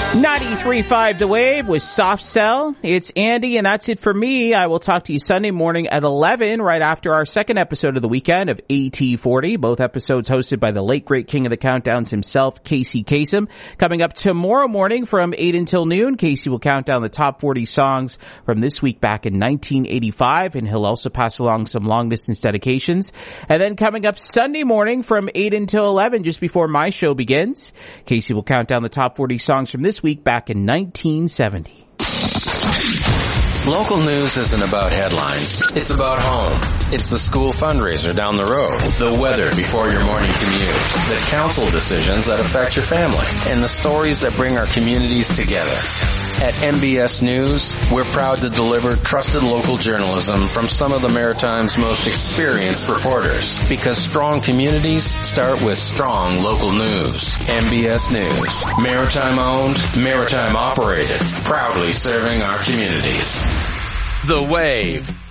93.5 The Wave with Soft Cell. It's Andy, and that's it for me. I will talk to you Sunday morning at 11, right after our second episode of the weekend of AT40. Both episodes hosted by the late, great king of the countdowns himself, Casey Kasem. Coming up tomorrow morning from 8 until noon, Casey will count down the top 40 songs from this week back in 1985, and he'll also pass along some long-distance dedications. And then coming up Sunday morning from 8 until 11, just before my show begins, Casey will count down the top 40 songs from this week back in 1970. Local news isn't about headlines. It's about home. It's the school fundraiser down the road, the weather before your morning commute, the council decisions that affect your family, and the stories that bring our communities together. At MBS News, we're proud to deliver trusted local journalism from some of the Maritime's most experienced reporters, because strong communities start with strong local news. MBS News, Maritime owned, Maritime operated, proudly serving our communities. The Wave.